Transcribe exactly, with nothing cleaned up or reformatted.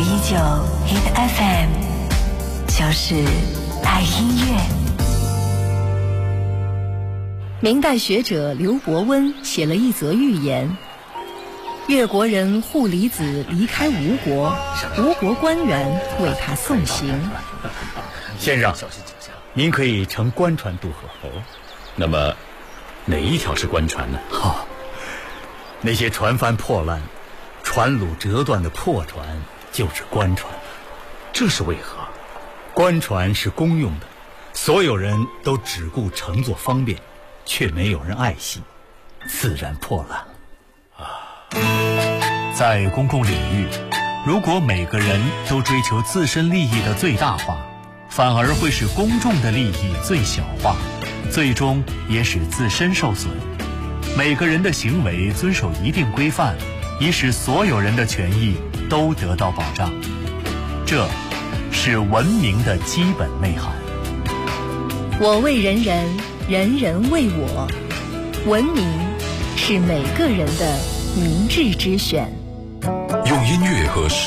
一九 Hit F M， 就是爱音乐。 明代学者刘伯温写了一则寓言：越国人护离子离开吴国，吴国官员为他送行。 先生，您可以乘官船渡河。 哦，那么哪一条是官船呢？ 哦，那些船帆破烂、船橹折断的破船就是官船。 这是为何？ 官船是公用的，所有人都只顾乘坐方便，却没有人爱惜，自然破烂啊。在公共领域，如果每个人都追求自身利益的最大化，反而会使公众的利益最小化，最终也使自身受损。每个人的行为遵守一定规范，以使所有人的权益都得到保障，这是文明的基本内涵。 我为人人，人人为我。文明是每个人的明智之选。 用音乐和